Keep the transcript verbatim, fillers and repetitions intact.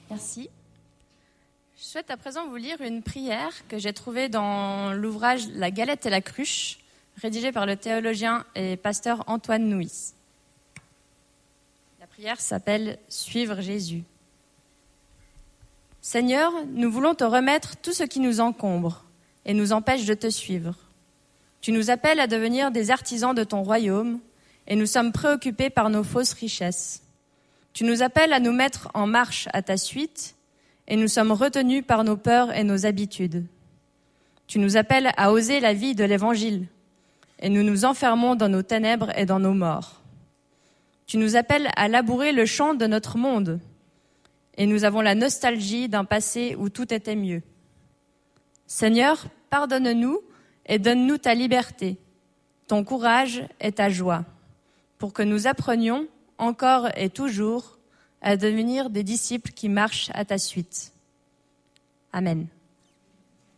Merci. Je souhaite à présent vous lire une prière que j'ai trouvée dans l'ouvrage « La galette et la cruche », rédigé par le théologien et pasteur Antoine Nouis. La prière s'appelle « Suivre Jésus ». Seigneur, nous voulons te remettre tout ce qui nous encombre et nous empêche de te suivre. Tu nous appelles à devenir des artisans de ton royaume et nous sommes préoccupés par nos fausses richesses. Tu nous appelles à nous mettre en marche à ta suite et nous sommes retenus par nos peurs et nos habitudes. Tu nous appelles à oser la vie de l'Évangile et nous nous enfermons dans nos ténèbres et dans nos morts. Tu nous appelles à labourer le champ de notre monde et nous avons la nostalgie d'un passé où tout était mieux. Seigneur, pardonne-nous et donne-nous ta liberté, ton courage et ta joie, pour que nous apprenions encore et toujours à devenir des disciples qui marchent à ta suite. Amen.